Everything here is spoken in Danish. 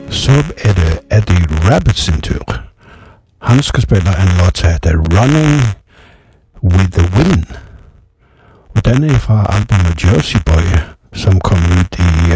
Så er det Eddie Rabbit sin tur. Han skal spille en låt, der hedder Running with the Wind. Og den er fra albumet Jersey Boy, som kom ud i